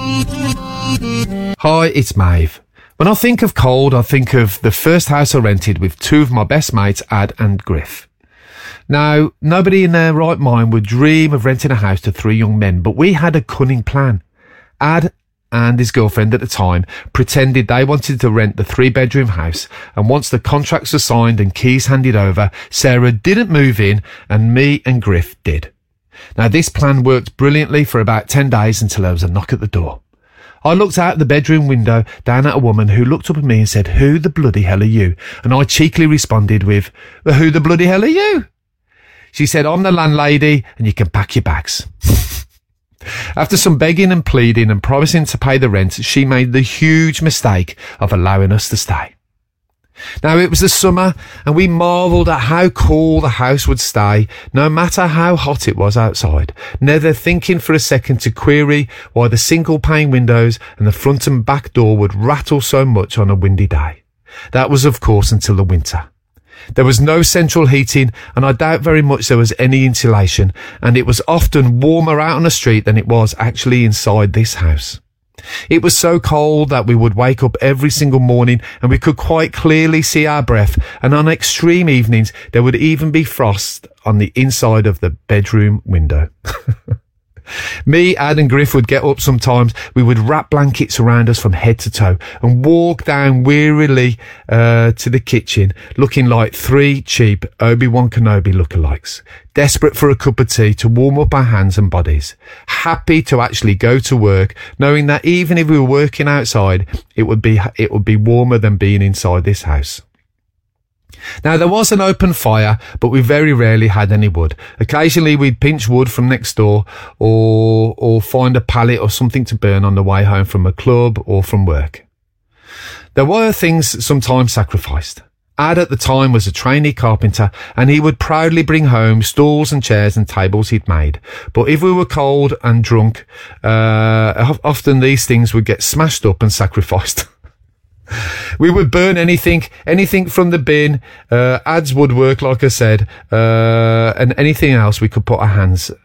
Hi, it's Maeve. When I think of cold, I think of the first house I rented with two of my best mates, Ad and Griff. Now, nobody in their right mind would dream of renting a house to three young men, but we had a cunning plan. Ad and his girlfriend at the time pretended they wanted to rent the 3-bedroom house, and once the contracts were signed and keys handed over, Sarah didn't move in and me and Griff did. Now, this plan worked brilliantly for about 10 days until there was a knock at the door. I looked out the bedroom window down at a woman who looked up at me and said, "Who the bloody hell are you?" And I cheekily responded with, "Well, who the bloody hell are you?" She said, "I'm the landlady and you can pack your bags." After some begging and pleading and promising to pay the rent, she made the huge mistake of allowing us to stay. Now, it was the summer and we marvelled at how cool the house would stay, no matter how hot it was outside, never thinking for a second to query why the single-pane windows and the front and back door would rattle so much on a windy day. That was, of course, until the winter. There was no central heating, and I doubt very much there was any insulation, and it was often warmer out on the street than it was actually inside this house. It was so cold that we would wake up every single morning and we could quite clearly see our breath, and on extreme evenings there would even be frost on the inside of the bedroom window. Me, Ad and Griff would get up sometimes. We would wrap blankets around us from head to toe and walk down wearily to the kitchen, looking like three cheap Obi-Wan Kenobi lookalikes, desperate for a cup of tea to warm up our hands and bodies, happy to actually go to work, knowing that even if we were working outside, it would be warmer than being inside this house. Now, there was an open fire, but we very rarely had any wood. Occasionally we'd pinch wood from next door or find a pallet or something to burn on the way home from a club or from work. There were things sometimes sacrificed. Ad at the time was a trainee carpenter, and he would proudly bring home stools and chairs and tables he'd made. But if we were cold and drunk, often these things would get smashed up and sacrificed. We would burn anything from the bin, Ad's woodwork, like I said, and anything else we could put our hands